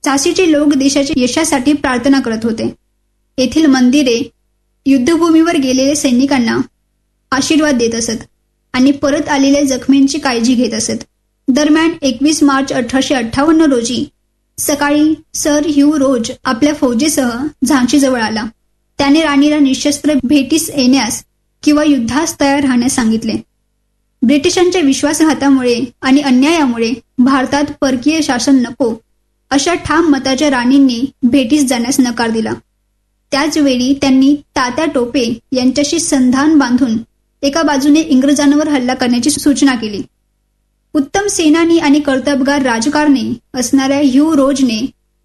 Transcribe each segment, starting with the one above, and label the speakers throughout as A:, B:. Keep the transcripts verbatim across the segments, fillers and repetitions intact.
A: झाशीचे लोक देशाच्या यशासाठी प्रार्थना करत होते. येथील मंदिरे युद्धभूमीवर गेलेल्या सैनिकांना आशीर्वाद देत असत आणि परत आलेल्या जखमींची काळजी घेत असत. दरम्यान एकवीस मार्च अठराशे अठ्ठावन्न रोजी सकाळी सर ह्यू रोज आपल्या फौजेसह झाशीजवळ आला. त्याने राणीला निशस्त्र भेटीस येण्यास किंवा युद्धास तयार राहण्यास सांगितले. ब्रिटिशांच्या विश्वासघातामुळे आणि अन्यायामुळे भारतात परकीय शासन नको अशा ठाम मताच्या राणींनी भेटीस जाण्यास नकार दिला. त्याच वेळी त्यांनी तात्या टोपे यांच्याशी संधान बांधून एका बाजूने इंग्रजांवर हल्ला करण्याची सूचना केली. उत्तम सेनानी आणि कर्तबगार राजकारणी असणाऱ्या ह्यू रोजने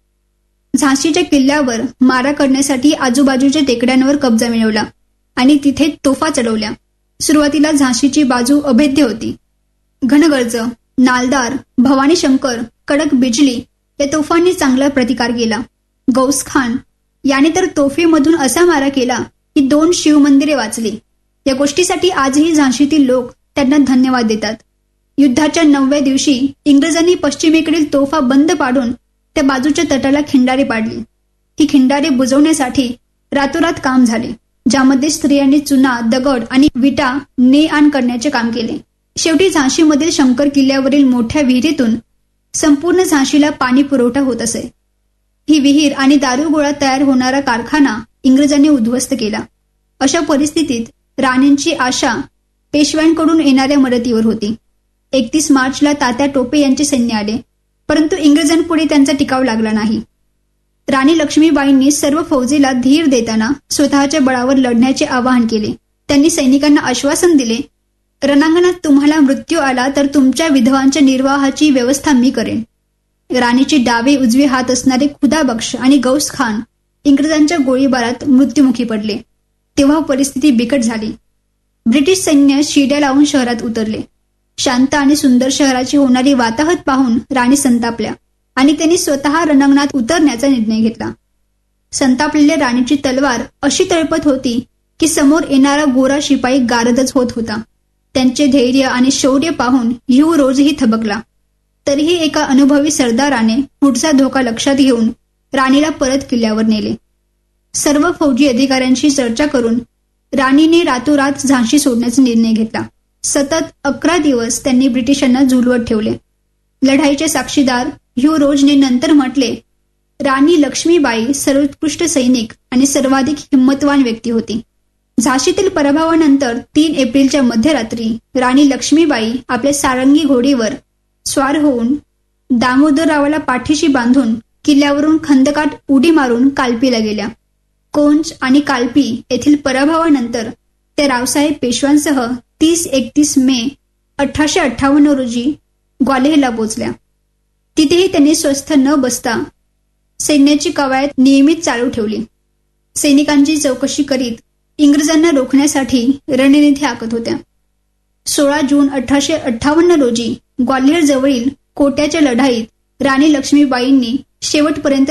A: झाशीच्या किल्ल्यावर मारा करण्यासाठी आजूबाजूच्या टेकड्यांवर कब्जा मिळवला आणि तिथे तोफा चढवल्या. सुरुवातीला झाशीची बाजू अभेद्य होती. घनगर्ज, नालदार, भवानी शंकर, कडक बिजली या तोफांनी चांगला प्रतिकार केला. गौस खान याने तर तोफेमधून असा मारा केला की दोन शिवमंदिरे वाचली. या गोष्टीसाठी आजही झाशीतील लोक त्यांना धन्यवाद देतात. युद्धाच्या नवव्या दिवशी इंग्रजांनी पश्चिमेकडील तोफा बंद पाडून त्या बाजूच्या तटाला खिंडारे पाडली. ही खिंडारे बुजवण्यासाठी रातोरात काम झाले, ज्यामध्ये स्त्रियांनी चुना, दगड आणि विटा ने आण करण्याचे काम केले. शेवटी झाशीमधील शंकर किल्ल्यावरील मोठ्या विहिरीतून संपूर्ण झाशीला पाणी पुरवठा होत असे. ही विहीर आणि दारुगोळा तयार होणारा कारखाना इंग्रजांनी उद्ध्वस्त केला. अशा परिस्थितीत राणींची आशा पेशव्यांकडून येणाऱ्या मदतीवर होती. एकतीस मार्चला तात्या टोपे यांचे सैन्य आले, परंतु इंग्रजांपुढे त्यांचा टिकाव लागला नाही. राणी लक्ष्मीबाईंनी सर्व फौजेला धीर देताना स्वतःच्या बळावर लढण्याचे आवाहन केले. त्यांनी सैनिकांना आश्वासन दिले, रणांगणात तुम्हाला मृत्यू आला तर तुमच्या विधवांच्या निर्वाहाची व्यवस्था मी करेन. राणीचे डावे उजवे हात असणारे खुदाबक्ष आणि गौस खान इंग्रजांच्या गोळीबारात मृत्युमुखी पडले. तेव्हा परिस्थिती बिकट झाली. ब्रिटिश सैन्य शिड्या लावून शहरात उतरले. शांत आणि सुंदर शहराची होणारी वाताहत पाहून राणी संतापल्या आणि त्यांनी स्वतः रणांगणात उतरण्याचा निर्णय घेतला. संतापलेल्या राणीची तलवार अशी तळपत होती की समोर येणारा गोरा शिपाई गारदच होत होता. त्यांचे धैर्य आणि शौर्य पाहून ह्यू रोजही थबकला. तरीही एका अनुभवी सरदाराने पुढचा धोका लक्षात घेऊन राणीला परत किल्ल्यावर नेले. सर्व फौजी अधिकाऱ्यांशी चर्चा करून राणीने रातोरात झाशी सोडण्याचा निर्णय घेतला. सतत अकरा दिवस त्यांनी ब्रिटिशांना झुलवत ठेवले. लढाईचे साक्षीदार ह्यू रोजने नंतर म्हटले, राणी लक्ष्मीबाई सर्वोत्कृष्ट सैनिक आणि सर्वाधिक हिंमतवान व्यक्ती होती. झाशीतील पराभवानंतर तीन एप्रिलच्या मध्यरात्री राणी लक्ष्मीबाई आपल्या सारंगी घोडीवर स्वार होऊन दामोदररावाला पाठीशी बांधून किल्ल्यावरून खंदकात उडी मारून कालपीला गेल्या. कोंच आणि कालपी येथील पराभवानंतर त्या रावसाहेब पेशव्यांसह तीस एकतीस मे अठराशे अठ्ठावन्न रोजी ग्वाल्हेरला पोहोचल्या. तिथेही त्यांनी स्वस्थ न बसता सैन्याची कवायत नियमित चालू ठेवली. सैनिकांची चौकशी करीत इंग्रजांना रोखण्यासाठी रणनीती आखत होत्या. सोळा जून अठराशे अठ्ठावन्न रोजी ग्वाल्हेर जवळील कोट्याच्या लढाईत राणी लक्ष्मीबाईंनी शेवटपर्यंत